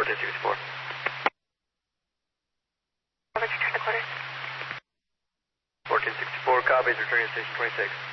1464. Return to quarters. 1464, copies, returning to station 26.